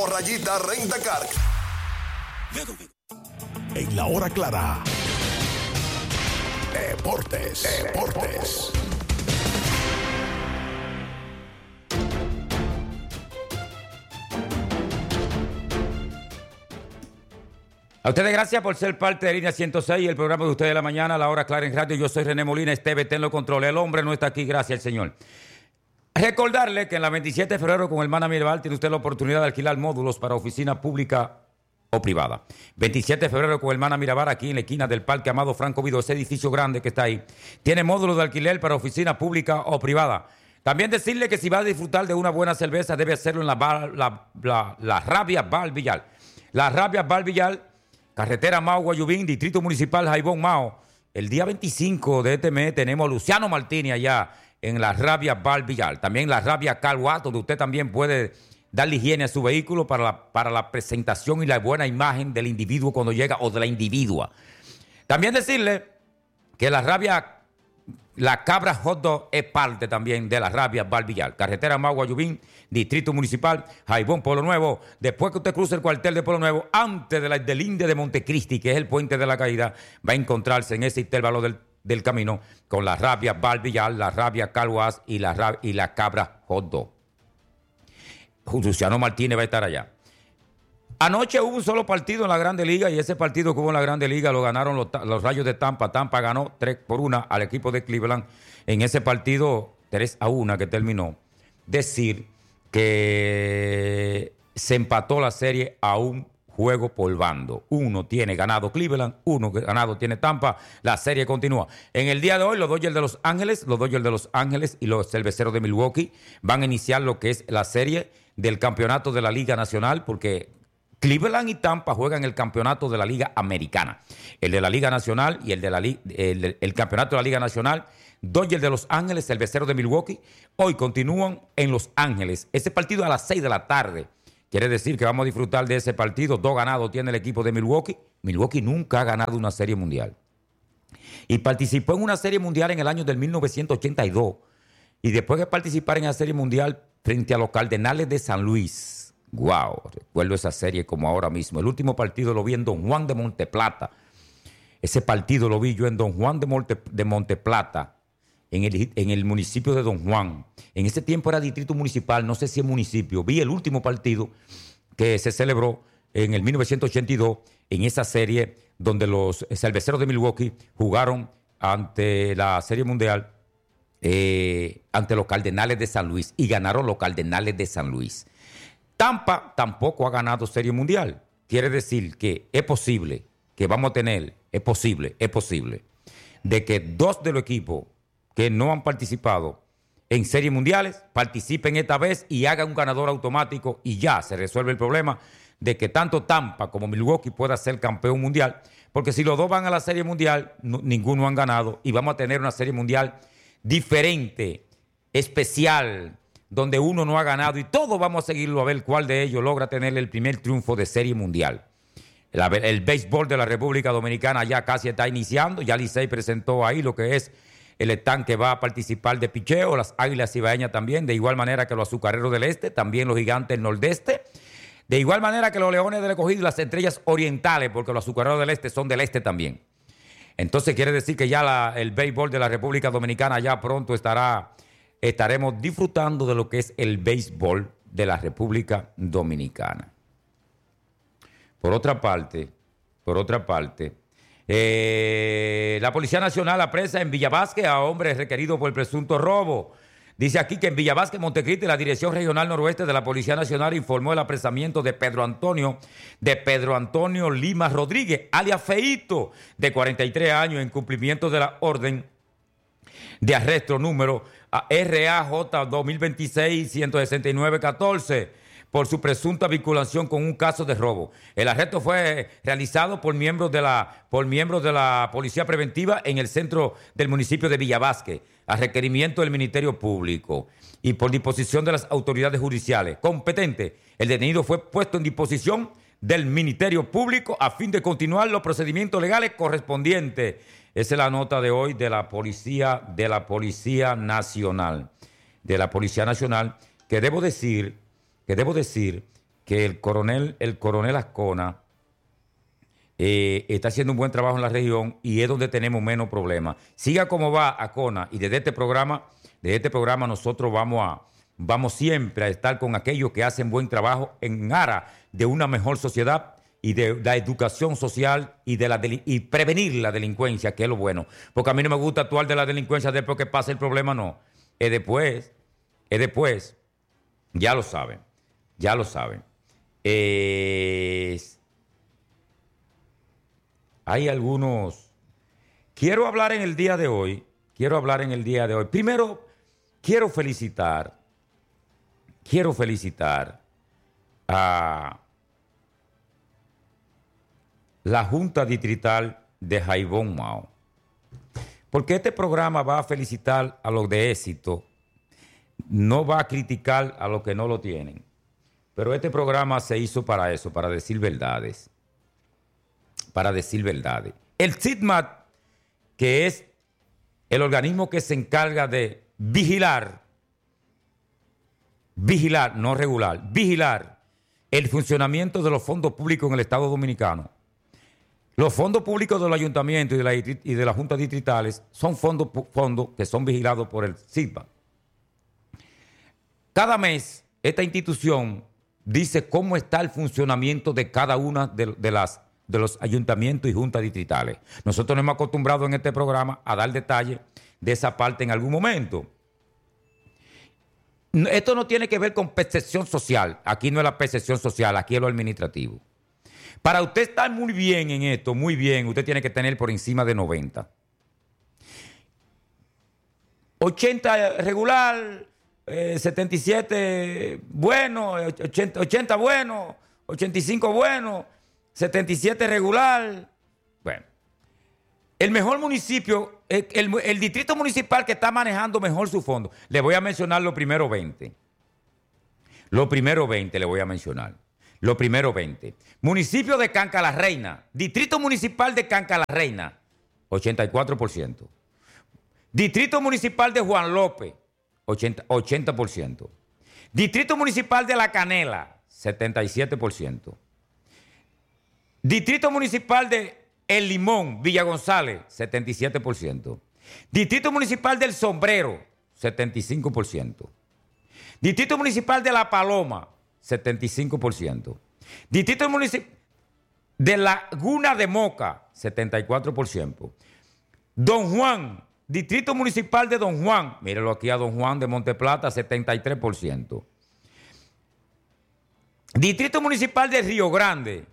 Rayita Rentacar. En la hora clara. Deportes. A ustedes gracias por ser parte de Línea 106, el programa de ustedes de la mañana, la hora clara en radio. Yo soy René Molina, TVT en lo control. El hombre no está aquí, gracias al Señor. Recordarle que en la 27 de febrero con Hermana Mirabal tiene usted la oportunidad de alquilar módulos para oficina pública o privada. 27 de febrero con Hermana Mirabal, aquí en la esquina del Parque Amado Franco Vido, ese edificio grande que está ahí. Tiene módulos de alquiler para oficina pública o privada. También decirle que si va a disfrutar de una buena cerveza, debe hacerlo en la Rabia Bar Villar. La Rabia Bar Villar, carretera Mao Guayubín, Distrito Municipal Jaibón Mao. El día 25 de este mes tenemos a Luciano Martínez allá en la Rabia Bar Villar. También la Rabia Car Wash, donde usted también puede darle higiene a su vehículo para la presentación y la buena imagen del individuo cuando llega o de la individua. También decirle que la Cabra Hot Dog es parte también de la Rabia Bar Villar. Carretera Magua Yubín, Distrito Municipal, Jaibón, Pueblo Nuevo. Después que usted cruce el cuartel de Pueblo Nuevo, antes del Inde de Montecristi, que es el puente de la caída, va a encontrarse en ese intervalo del camino con la Rabia Bar Villar, la Rabia Car Wash y la Cabra Hot Dog. Luciano Martínez va a estar allá. Anoche hubo un solo partido en la Grande Liga y ese partido que hubo en la Grande Liga lo ganaron los Rayos de Tampa. Tampa ganó 3-1 al equipo de Cleveland en ese partido 3-1 que terminó. Decir que se empató la serie a un juego por bando. Uno tiene ganado Cleveland, uno ganado tiene Tampa. La serie continúa. En el día de hoy, los Dodgers de Los Ángeles y los Cerveceros de Milwaukee van a iniciar lo que es la serie del campeonato de la Liga Nacional, porque Cleveland y Tampa juegan el campeonato de la Liga Americana. El de la Liga Nacional y el campeonato de la Liga Nacional. Dodgers de Los Ángeles, Cerveceros de Milwaukee, hoy continúan en Los Ángeles. Ese partido a las 6 de la tarde. Quiere decir que vamos a disfrutar de ese partido. 2 ganados tiene el equipo de Milwaukee. Milwaukee nunca ha ganado una serie mundial. Y participó en una serie mundial en el año del 1982. Y después de participar en la serie mundial frente a los Cardenales de San Luis. ¡Wow! Recuerdo esa serie como ahora mismo. El último partido lo vi en Don Juan de Monteplata. Ese partido lo vi yo en Don Juan de Monteplata, en el municipio de Don Juan. En ese tiempo era distrito municipal, no sé si es municipio. Vi el último partido que se celebró en el 1982 en esa serie donde los Cerveceros de Milwaukee jugaron ante la Serie Mundial ante los Cardenales de San Luis y ganaron los Cardenales de San Luis. Tampa tampoco ha ganado Serie Mundial. Quiere decir que es posible que vamos a tener, es posible, de que 2 de los equipos que no han participado en series mundiales participen esta vez y hagan un ganador automático y ya se resuelve el problema de que tanto Tampa como Milwaukee pueda ser campeón mundial, porque si los dos van a la serie mundial, ninguno han ganado y vamos a tener una serie mundial diferente, especial, donde uno no ha ganado y todos vamos a seguirlo a ver cuál de ellos logra tener el primer triunfo de serie mundial. El béisbol de la República Dominicana ya casi está iniciando, ya Licey presentó ahí lo que es el stand que va a participar de picheo, las Águilas Cibaeñas también, de igual manera que los Azucareros del Este, también los Gigantes del Nordeste, de igual manera que los Leones del Escogido y las Estrellas Orientales, porque los Azucareros del Este son del Este también. Entonces quiere decir que ya el béisbol de la República Dominicana ya pronto estaremos disfrutando de lo que es el béisbol de la República Dominicana. Por otra parte, la Policía Nacional apresa en Villavasque a hombres requeridos por el presunto robo. Dice aquí que en Villavasque, Montecristi, la Dirección Regional Noroeste de la Policía Nacional informó el apresamiento de Pedro Antonio Lima Rodríguez, alias Feito, de 43 años, en cumplimiento de la orden de arresto número RAJ 2026-169-14 por su presunta vinculación con un caso de robo. El arresto fue realizado por miembros de la Policía Preventiva en el centro del municipio de Villavasque, a requerimiento del Ministerio Público y por disposición de las autoridades judiciales competentes. El detenido fue puesto en disposición del Ministerio Público a fin de continuar los procedimientos legales correspondientes. Esa es la nota de hoy de la Policía Nacional. Que debo decir que el coronel Ascona está haciendo un buen trabajo en la región y es donde tenemos menos problemas. Siga como va Ascona y desde este programa nosotros vamos siempre a estar con aquellos que hacen buen trabajo en aras de una mejor sociedad y de la educación social y prevenir la delincuencia, que es lo bueno. Porque a mí no me gusta actuar de la delincuencia después que pase el problema, no. Es después. Ya lo saben. Hay algunos... Quiero hablar en el día de hoy. Primero, quiero felicitar a la Junta Distrital de Jaibón Mao. Porque este programa va a felicitar a los de éxito, no va a criticar a los que no lo tienen. Pero este programa se hizo para eso, para decir verdades. El CIDMAT, que es el organismo que se encarga de vigilar, no regular, vigilar el funcionamiento de los fondos públicos en el Estado Dominicano. Los fondos públicos del ayuntamiento y de las juntas distritales son fondos que son vigilados por el CIDMAT. Cada mes, esta institución dice cómo está el funcionamiento de cada una de los ayuntamientos y juntas distritales. Nosotros nos hemos acostumbrado en este programa a dar detalles de esa parte en algún momento. Esto no tiene que ver con percepción social. Aquí no es la percepción social, aquí es lo administrativo. Para usted estar muy bien en esto, muy bien, usted tiene que tener por encima de 90. 80 regular, 77 bueno, 80 bueno, 85 bueno, 77 regular. Bueno, el mejor municipio, el distrito municipal que está manejando mejor su fondo. Le voy a mencionar los primeros 20. Los primeros 20 le voy a mencionar. Los primeros 20. Municipio de Canca la Reina. Distrito municipal de Canca la Reina, 84%. Distrito municipal de Juan López, 80%. Distrito municipal de La Canela, 77%. Distrito municipal de El Limón, Villa González, 77%. Distrito municipal del Sombrero, 75%. Distrito municipal de La Paloma, 75%. Distrito municipal de Laguna de Moca, 74%. Don Juan, Distrito municipal de Don Juan, míralo aquí a Don Juan de Monteplata, 73%. Distrito municipal de Río Grande,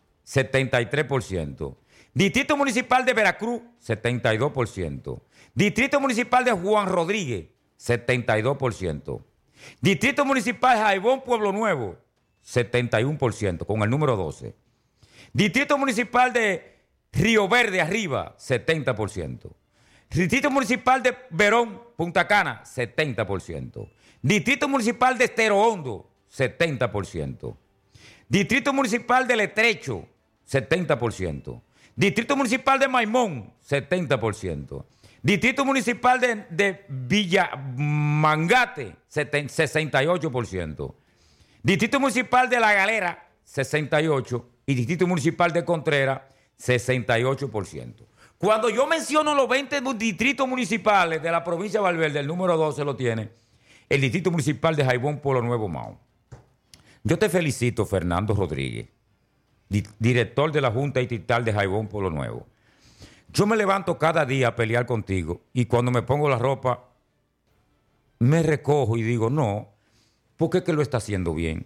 73%. Distrito municipal de Veracruz, 72%. Distrito municipal de Juan Rodríguez, 72%. Distrito municipal de Jaibón, Pueblo Nuevo, 71%, con el número 12. Distrito municipal de Río Verde Arriba, 70%. Distrito municipal de Verón, Punta Cana, 70%. Distrito municipal de Estero Hondo, 70%. Distrito municipal de Letrecho, 70%. Distrito municipal de Maimón, 70%. Distrito municipal de Villa Mangate, 68%. Distrito municipal de La Galera, 68%. Y Distrito municipal de Contreras, 68%. Cuando yo menciono los 20 distritos municipales de la provincia de Valverde, el número 12 lo tiene el Distrito Municipal de Jaibón, Pueblo Nuevo, Mao. Yo te felicito, Fernando Rodríguez, director de la Junta Distrital de Jaibón, Pueblo Nuevo. Yo me levanto cada día a pelear contigo y cuando me pongo la ropa me recojo y digo, no, porque es que lo está haciendo bien.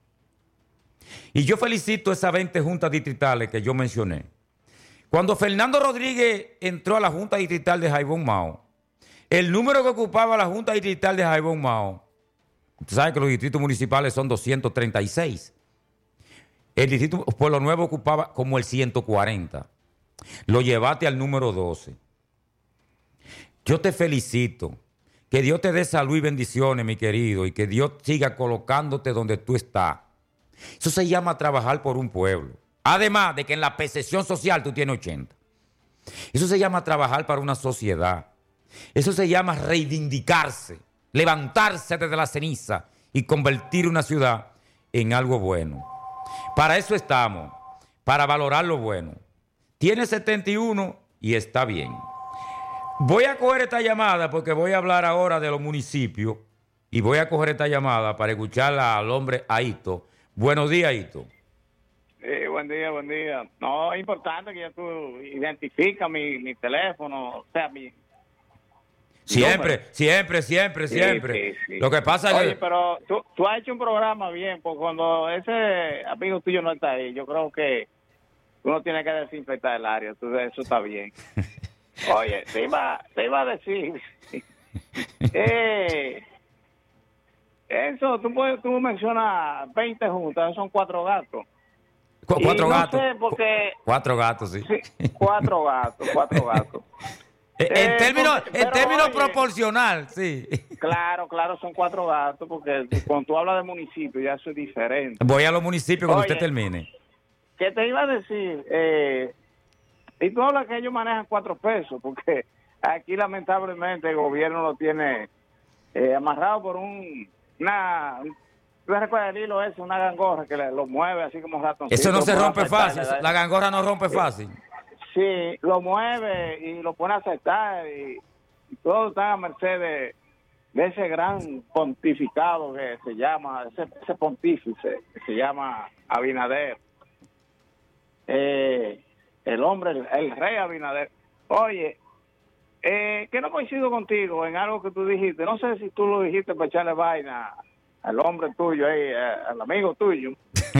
Y yo felicito a esas 20 juntas distritales que yo mencioné. Cuando Fernando Rodríguez entró a la Junta Distrital de Jaibón Mao, el número que ocupaba la Junta Distrital de Jaibón Mao, usted sabe que los distritos municipales son 236. El distrito Pueblo Nuevo ocupaba como el 140. Lo llevaste al número 12. Yo te felicito. Que Dios te dé salud y bendiciones, mi querido, y que Dios siga colocándote donde tú estás. Eso se llama trabajar por un pueblo. Además de que en la percepción social tú tienes 80. Eso se llama trabajar para una sociedad. Eso se llama reivindicarse, levantarse desde la ceniza y convertir una ciudad en algo bueno. Para eso estamos, para valorar lo bueno. Tiene 71 y está bien. Voy a coger esta llamada porque voy a hablar ahora de los municipios y voy a coger esta llamada para escuchar al hombre Aito. Buenos días, Aito. Buen día, buen día. No, es importante que ya tú identificas mi teléfono, o sea, mi Siempre. Sí, sí. Lo que pasa es Oye, que... pero tú has hecho un programa bien, porque cuando ese amigo tuyo no está ahí, yo creo que uno tiene que desinfectar el área, entonces eso está bien. Oye, te iba a decir, eso, tú mencionas 20 juntas, son 4 gatos. Cuatro Y gatos. No sé porque, 4 gatos, sí. sí, 4 gatos. En términos oye, proporcional, sí. Claro, son 4 gatos, porque cuando tú hablas de municipio ya eso es diferente. Voy a los municipios cuando Oye, usted termine. ¿Qué te iba a decir? Y tú hablas que ellos manejan 4 pesos, porque aquí lamentablemente el gobierno lo tiene amarrado por ¿tú recuerdas el hilo ese? Una gangorra que lo mueve así como ratoncito. Eso no se Lo rompe pone a fácil. aceptar, La gangorra no rompe fácil. Sí, lo mueve y lo pone a aceptar y todo está a merced de ese gran pontificado que se llama, ese pontífice que se llama Abinader. El hombre, el rey Abinader. Oye, que no coincido contigo en algo que tú dijiste. No sé si tú lo dijiste para echarle vaina al hombre tuyo, al amigo tuyo.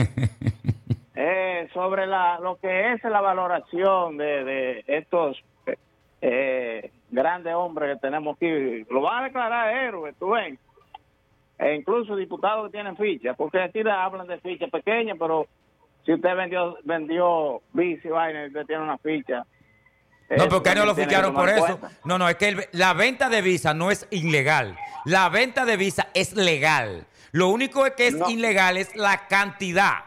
Sobre lo que es la valoración de estos grandes hombres que tenemos aquí. Lo van a declarar héroes, tú ves. E incluso diputados que tienen fichas, porque aquí hablan de fichas pequeñas, pero si usted vendió bici, vaina, y usted tiene una ficha. No, porque no lo tiene que ficharon por tomar eso. cuenta. No, es que la venta de visa no es ilegal. La venta de visa es legal. Lo único que es ilegal es la cantidad.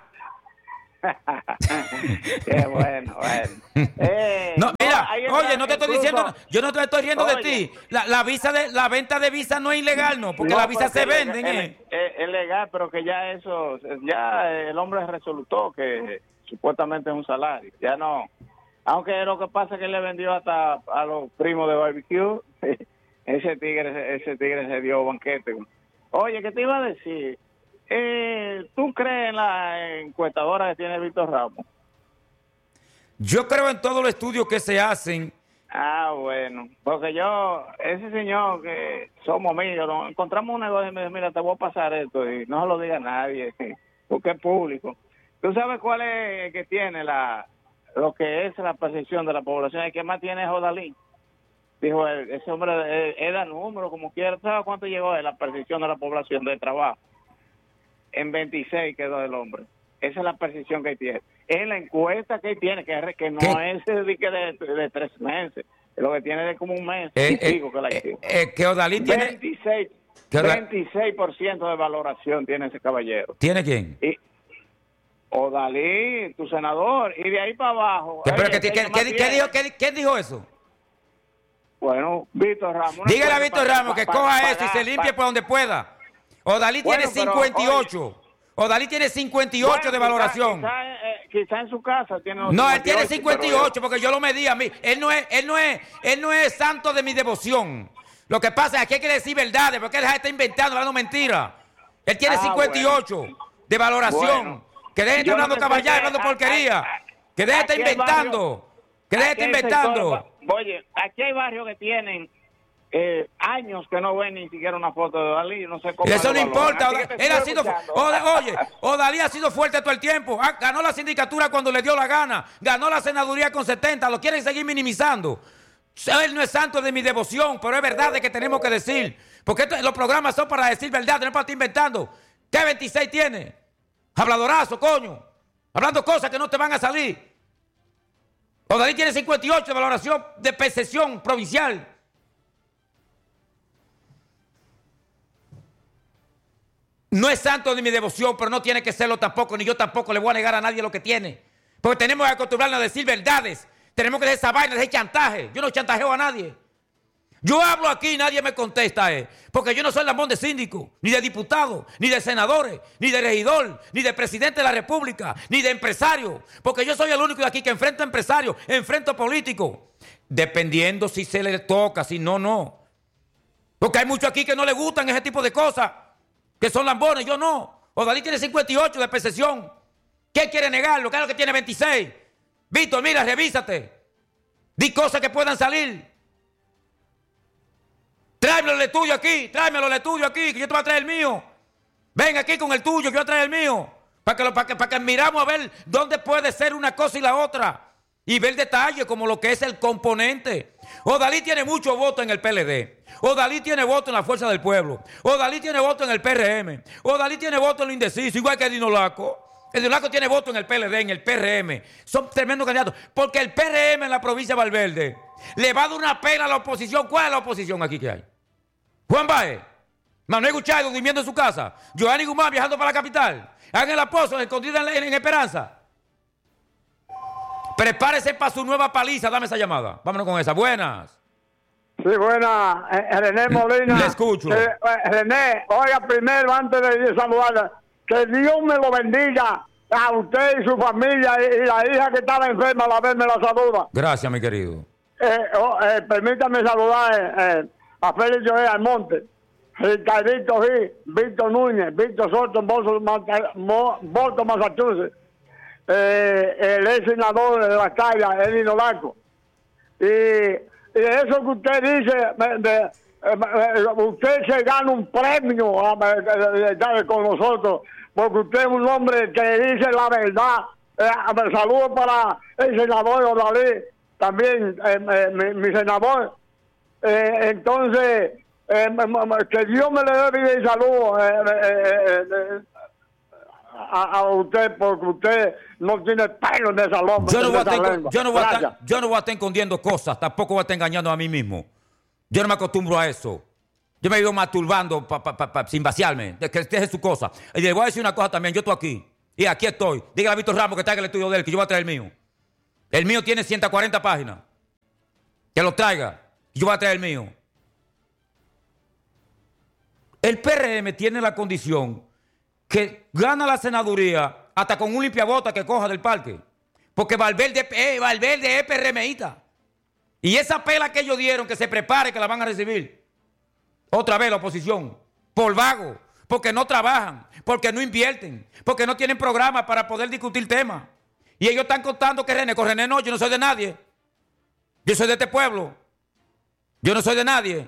Qué bueno. No, mira, oye, no te estoy incluso, diciendo, yo no te estoy riendo de oye, ti. La venta de visa no es ilegal, no, porque no, las visas se porque venden. es legal, pero que ya el hombre resolutó que supuestamente es un salario. Ya no. Aunque lo que pasa es que le vendió hasta a los primos de barbecue. Ese tigre se dio banquete. Oye, ¿qué te iba a decir? ¿Tú crees en la encuestadora que tiene Víctor Ramos? Yo creo en todos los estudios que se hacen. Bueno, porque ese señor que somos amigos, nos encontramos un negocio y me dice, mira, te voy a pasar esto y no se lo diga a nadie, porque es público. ¿Tú sabes cuál es el que tiene lo que es la percepción de la población? El que más tiene es Odalí. Dijo, ese hombre, él da número como quiera. ¿Sabes cuánto llegó de la percepción de la población de trabajo? En 26 quedó el hombre. Esa es la percepción que él tiene. Es la encuesta que él tiene, que no es de 3 meses. Lo que tiene es como un mes. Que la hicimos. Que Odalí tiene... 26% de valoración tiene ese caballero. ¿Tiene quién? Y Odalí, tu senador, y de ahí para abajo. ¿Quién dijo eso? Bueno, Víctor Ramos. Dígale a Víctor Ramos que coja eso y se limpie por donde pueda. Odalí tiene 58. Odalí tiene 58 de valoración. Quizá en su casa tiene... No, él tiene 58 porque yo lo medí a mí. Él no es santo de mi devoción. Lo que pasa es que hay que decir verdades porque él está inventando, hablando mentiras. Él tiene 58 de valoración. Bueno. Que deje de estar hablando caballá, hablando porquería. Que deje de estar inventando. Que deje de estar inventando. Oye, aquí hay barrios que tienen años que no ven ni siquiera una foto de Odalí. No sé cómo. Eso no importa. Él ha sido... Oye, Odalí ha sido fuerte todo el tiempo. Ganó la sindicatura cuando le dio la gana. Ganó la senaduría con 70. Lo quieren seguir minimizando. Él no es santo de mi devoción, pero es verdad de que tenemos que decir. Porque los programas son para decir verdad, no es para estar inventando. ¿Qué 26 tiene? Habladorazo, coño. Hablando cosas que no te van a salir. Odalí tiene 58 de valoración de percepción provincial. No es santo de mi devoción, pero no tiene que serlo tampoco, ni yo tampoco le voy a negar a nadie lo que tiene. Porque tenemos que acostumbrarnos a decir verdades. Tenemos que dejar esa vaina, ese chantaje. Yo no chantajeo a nadie. Yo hablo aquí y nadie me contesta, porque yo no soy lambón de síndico, ni de diputado, ni de senadores, ni de regidor, ni de presidente de la República, ni de empresario, porque yo soy el único de aquí que enfrenta empresarios, enfrenta políticos, dependiendo si se le toca, si no, no. Porque hay muchos aquí que no les gustan ese tipo de cosas, que son lambones, yo no. Odalí tiene 58 de percepción. ¿Qué quiere negarlo? Claro que tiene 26. Víctor, mira, revísate. Di cosas que puedan salir. Tráemelo el tuyo aquí, que yo te voy a traer el mío. Ven aquí con el tuyo, que yo voy a traer el mío. Para que miramos a ver dónde puede ser una cosa y la otra. Y ver detalle como lo que es el componente. Odalí tiene mucho voto en el PLD. Odalí tiene voto en la Fuerza del Pueblo. Odalí tiene voto en el PRM. Odalí tiene voto en lo indeciso, igual que Dinolaco. El Dinolaco tiene voto en el PLD, en el PRM. Son tremendos candidatos. Porque el PRM en la provincia de Valverde le va a dar una pena a la oposición. ¿Cuál es la oposición aquí que hay? Juan Baez, Manuel Guchaido durmiendo en su casa, Joanny Guzmán viajando para la capital, Ángel Apóstol escondida en Esperanza. Prepárese para su nueva paliza, dame esa llamada. Vámonos con esa. Buenas. Sí, buenas. René Molina. Le escucho. René, oiga, primero, antes de saludarle, que Dios me lo bendiga a usted y su familia y la hija que estaba enferma, la vez me la saluda. Gracias, mi querido. Permítame saludar a Félix Joel Almonte, Ricardito Gil, Víctor Núñez, Víctor Soto, Boston, Massachusetts, el ex senador de la calle, Eli Nolasco. Y eso que usted dice, usted se gana un premio con nosotros, porque usted es un hombre que dice la verdad. Saludos para el senador Odalí, también mi senador. Entonces, que Dios me le dé vida y salud a usted, porque usted no tiene pelo en esa loma. Yo no voy a estar escondiendo cosas, tampoco voy a estar engañando a mí mismo. Yo no me acostumbro a eso. Yo me he ido masturbando sin vaciarme, que deje su cosa. Y le voy a decir una cosa también, yo estoy aquí, y aquí estoy. Dígale a Víctor Ramos que traiga el estudio de él, que yo voy a traer el mío. El mío tiene 140 páginas. Que lo traiga. Yo voy a traer el mío. El PRM tiene la condición que gana la senaduría hasta con un limpiabota que coja del parque. Porque Valverde es PRMista. Y esa pela que ellos dieron, que se prepare, que la van a recibir. Otra vez la oposición. Por vago. Porque no trabajan. Porque no invierten. Porque no tienen programa para poder discutir temas. Y ellos están contando que René, con René no, yo no soy de nadie. Yo soy de este pueblo. Yo no soy de nadie.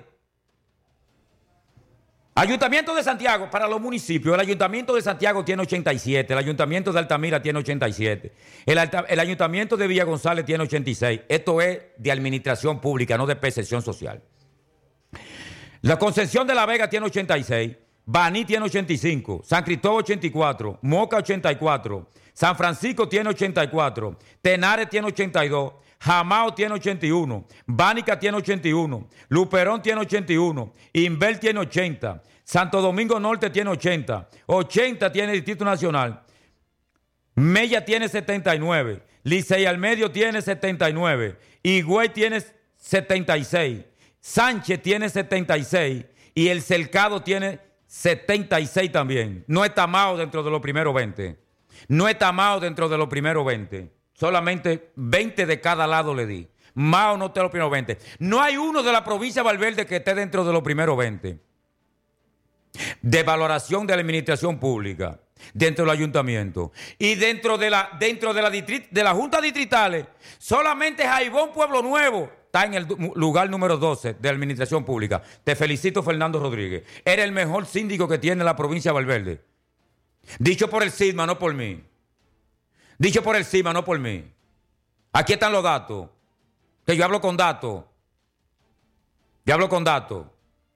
Ayuntamiento de Santiago, para los municipios, el Ayuntamiento de Santiago tiene 87, el Ayuntamiento de Altamira tiene 87, el Ayuntamiento de Villa González tiene 86. Esto es de administración pública, no de percepción social. La Concepción de la Vega tiene 86, Baní tiene 85, San Cristóbal 84, Moca 84, San Francisco tiene 84, Tenares tiene 82, Jamao tiene 81, Bánica tiene 81, Luperón tiene 81, Inver tiene 80, Santo Domingo Norte tiene 80, 80 tiene el Distrito Nacional, Mella tiene 79, Licey al Medio tiene 79, Higüey tiene 76, Sánchez tiene 76 y El Cercado tiene 76 también. No está Mao dentro de los primeros 20. No está Mao dentro de los primeros 20. Solamente 20 de cada lado le di. Mao no está en los primeros 20. No hay uno de la provincia de Valverde que esté dentro de los primeros 20. De valoración de la administración pública, dentro del ayuntamiento. Y dentro de la Junta Distritales, solamente Jaibón Pueblo Nuevo está en el lugar número 12 de la administración pública. Te felicito, Fernando Rodríguez. Eres el mejor síndico que tiene la provincia de Valverde. Dicho por el CISMA, no por mí. Dicho por el CIMA, no por mí. Aquí están los datos. Que yo hablo con datos. Yo hablo con datos.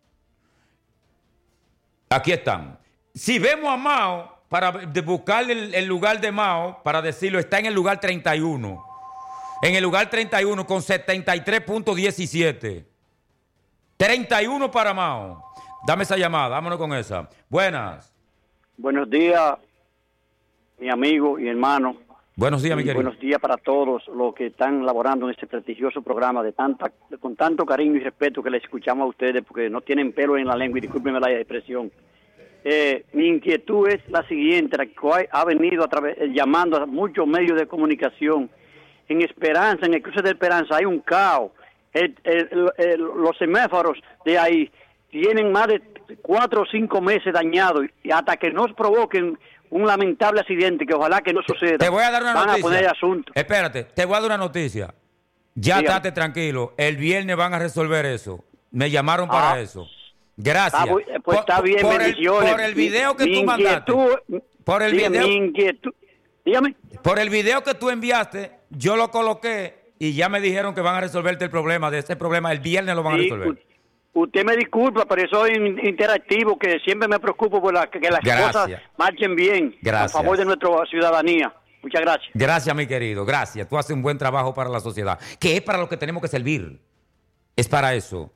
Aquí están. Si vemos a Mao, para buscar el lugar de Mao, para decirlo, está en el lugar 31. En el lugar 31 con 73.17. 31 para Mao. Dame esa llamada, vámonos con esa. Buenas. Buenos días, mi amigo y hermano Buenos días, mi querido. Buenos días para todos los que están laborando en este prestigioso programa con tanto cariño y respeto que les escuchamos a ustedes, porque no tienen pelo en la lengua, y discúlpenme la expresión. Mi inquietud es la siguiente, la que ha venido llamando a muchos medios de comunicación. En Esperanza, en el cruce de Esperanza, hay un caos. Los semáforos de ahí tienen más de 4 o 5 meses dañados, y hasta que nos provoquen un lamentable accidente, que ojalá que no suceda. Te voy a dar una van noticia. A poner asunto. Espérate, te voy a dar una noticia. Ya Dígame. estate tranquilo. El viernes van a resolver eso. Me llamaron para eso. Gracias. Pues está bien, bendiciones. Por el video que tú mandaste. Por el video. Mi inquietud. Dígame. Por el video que tú enviaste, yo lo coloqué y ya me dijeron que van a resolverte el problema. De ese problema, el viernes lo van a resolver. Usted me disculpa, pero soy interactivo, que siempre me preocupo por que las cosas marchen bien. Gracias. A favor de nuestra ciudadanía. Muchas gracias. Gracias, mi querido. Gracias. Tú haces un buen trabajo para la sociedad, que es para lo que tenemos que servir. Es para eso.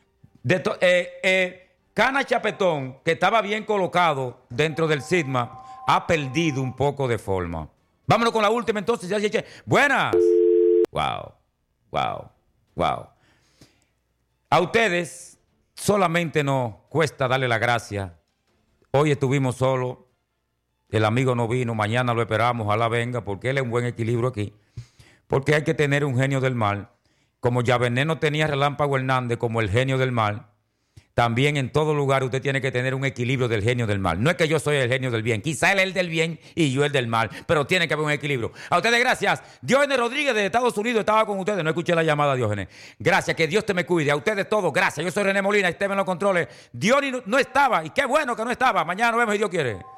Cana Chapetón, que estaba bien colocado dentro del Sigma, ha perdido un poco de forma. Vámonos con la última entonces. Buenas. Wow. A ustedes solamente nos cuesta darle la gracia. Hoy estuvimos solos. El amigo no vino. Mañana lo esperamos. Ojalá venga, porque él es un buen equilibrio aquí. Porque hay que tener un genio del mal. Como Yavené no tenía Relámpago Hernández como el genio del mal, también en todo lugar usted tiene que tener un equilibrio del genio del mal. No es que yo soy el genio del bien. Quizá él es el del bien y yo el del mal. Pero tiene que haber un equilibrio. A ustedes gracias. Diógenes Rodríguez de Estados Unidos estaba con ustedes. No escuché la llamada, Diógenes. Gracias. Que Dios te me cuide. A ustedes todos. Gracias. Yo soy René Molina. Estén en los controles. Diógenes no estaba. Y qué bueno que no estaba. Mañana nos vemos si Dios quiere.